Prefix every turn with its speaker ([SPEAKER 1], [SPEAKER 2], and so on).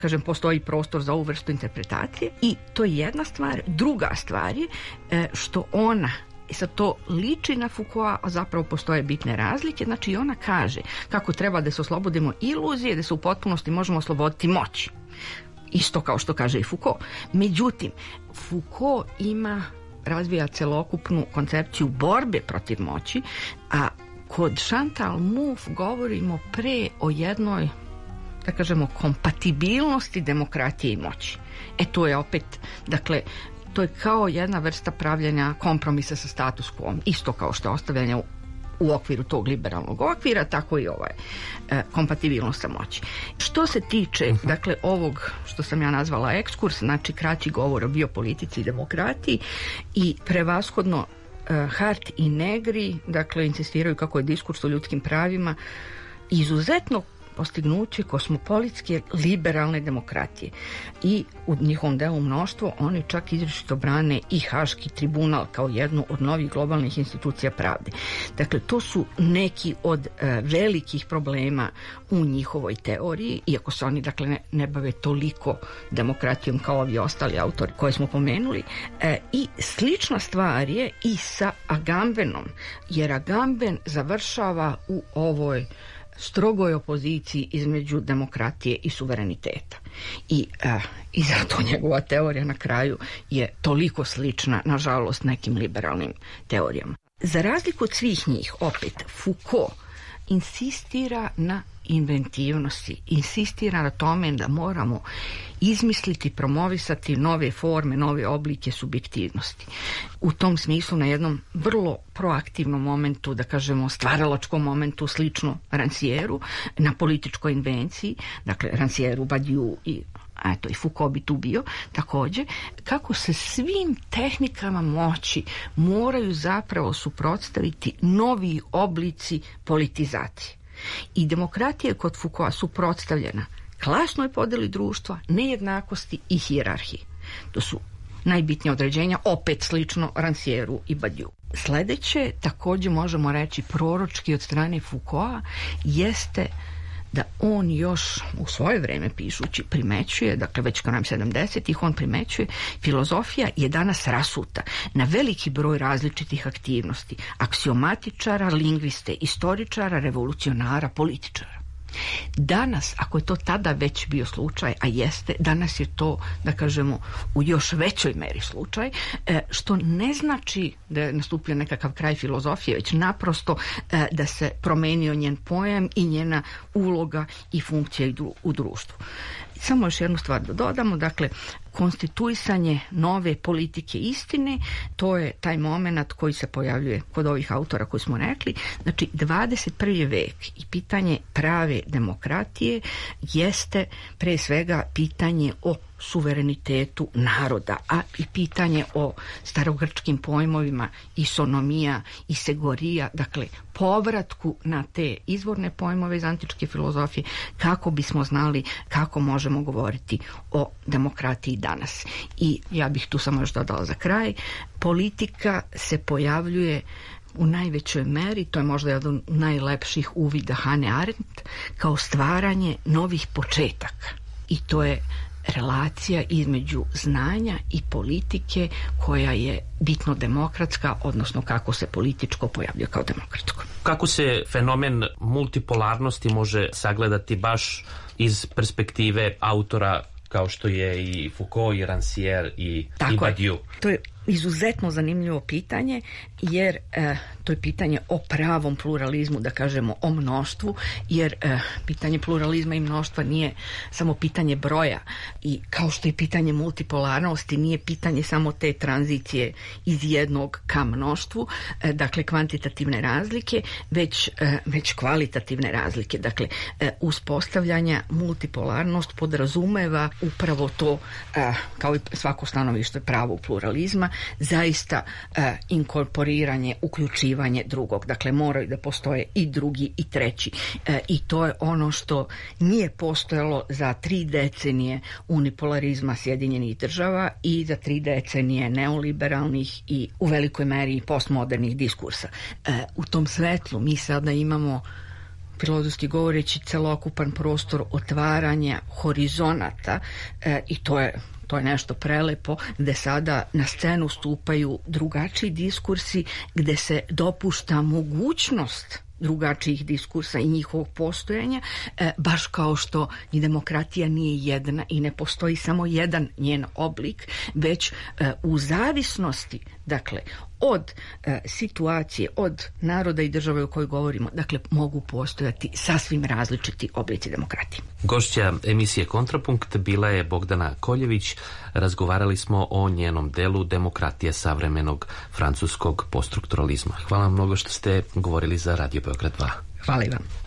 [SPEAKER 1] kažem, postoji prostor za ovu vrstu interpretacije i to je jedna stvar. Druga stvar je što ona, i sad to liči na Foucaulta, a zapravo postoje bitne razlike, znači ona kaže kako treba da se oslobodimo iluzije, da se u potpunosti možemo osloboditi moći. Isto kao što kaže i Foucault. Međutim, Foucault razvija celokupnu koncepciju borbe protiv moći, a kod Chantal Mouffe govorimo pre o jednoj, da kažemo, kompatibilnosti demokratije i moći. To je opet, dakle, to je kao jedna vrsta pravljenja kompromisa sa status quo, isto kao što je ostavljanje u okviru tog liberalnog okvira, tako i kompatibilnost sa moći. Što se tiče, dakle, ovog što sam ja nazvala ekskurs, znači kraći govor o biopolitici i demokratiji, i prevashodno Hart i Negri, dakle, insistiraju kako je diskurs o ljudskim pravima izuzetno postignuće kosmopolitske liberalne demokratije, i u njihovom delu mnoštvo oni čak izričito brane i Haški tribunal kao jednu od novih globalnih institucija pravde. Dakle, to su neki od velikih problema u njihovoj teoriji, iako se oni, dakle, ne bave toliko demokratijom kao ovi ostali autori koje smo pomenuli. I slična stvar je i sa Agambenom, jer Agamben završava u ovoj strogoj opoziciji između demokratije i suvereniteta. I zato njegova teorija na kraju je toliko slična, nažalost, nekim liberalnim teorijama. Za razliku od svih njih, opet, Foucault insistira na inventivnosti, insistira na tome da moramo izmisliti, promovisati nove forme, nove oblike subjektivnosti. U tom smislu, na jednom vrlo proaktivnom momentu, da kažemo stvaralačkom momentu, slično Rancièru, na političkoj invenciji, dakle Rancièru, Badiou i Foucault bi tu bio također, kako se svim tehnikama moći moraju zapravo suprotstaviti novi oblici politizacije. I demokratija kod Foucaulta suprotstavljena klasnoj podeli društva, nejednakosti i hijerarhiji. To su najbitnija određenja, opet slično Rancièru i Badiou. Sljedeće, također možemo reći proročki od strane Foucaulta, jeste da on još u svoje vrijeme pišući primećuje, dakle već krajem 70-ih on primećuje, filozofija je danas rasuta na veliki broj različitih aktivnosti, aksiomatičara, lingviste, istoričara, revolucionara, političara. Danas, ako je to tada već bio slučaj, a jeste, danas je to, da kažemo, u još većoj meri slučaj, što ne znači da je nastupio nekakav kraj filozofije, već naprosto da se promenio njen pojam i njena uloga i funkcija u društvu. Samo još jednu stvar da dodamo, dakle, konstituisanje nove politike istine, to je taj moment koji se pojavljuje kod ovih autora koji smo rekli. Znači, 21. vek i pitanje prave demokratije jeste pre svega pitanje o suverenitetu naroda, a i pitanje o starogrčkim pojmovima isonomija i segorija, dakle povratku na te izvorne pojmove iz antičke filozofije, kako bismo znali kako možemo govoriti o demokratiji danas. I ja bih tu samo još dodala za kraj, politika se pojavljuje u najvećoj meri, to je možda jedan od najlepših uvida Hannah Arendt, kao stvaranje novih početaka. I to je relacija između znanja i politike koja je bitno demokratska, odnosno kako se političko pojavljuje kao demokratsko.
[SPEAKER 2] Kako se fenomen multipolarnosti može sagledati baš iz perspektive autora kao što je i Foucault, i Rancière i Badiou?
[SPEAKER 1] To je izuzetno zanimljivo pitanje, jer to je pitanje o pravom pluralizmu, da kažemo o mnoštvu, jer pitanje pluralizma i mnoštva nije samo pitanje broja, i kao što je pitanje multipolarnosti nije pitanje samo te tranzicije iz jednog ka mnoštvu, dakle kvantitativne razlike, već kvalitativne razlike. Dakle, uspostavljanja multipolarnost podrazumeva upravo to, kao i svako stanovište pravo pluralizma, zaista inkorporiranje, uključivanje drugog. Dakle, moraju da postoje i drugi i treći. I to je ono što nije postojalo za 3 decenije unipolarizma Sjedinjenih država i za 3 decenije neoliberalnih i u velikoj meri postmodernih diskursa. U tom svetlu mi sada imamo filozofski govoreći celokupan prostor otvaranja horizonata i to je nešto prelepo, gde sada na scenu stupaju drugačiji diskursi, gde se dopušta mogućnost drugačijih diskursa i njihovog postojanja, baš kao što i demokratija nije jedna i ne postoji samo jedan njen oblik, već u zavisnosti, dakle, od situacije, od naroda i države o kojoj govorimo, dakle, mogu postojati sasvim različiti oblici demokratije.
[SPEAKER 2] Gošća emisije Kontrapunkt bila je Bogdana Koljević. Razgovarali smo o njenom delu Demokratija savremenog francuskog poststrukturalizma. Hvala vam mnogo što ste govorili za Radio Beograd 2.
[SPEAKER 1] Hvala i vam.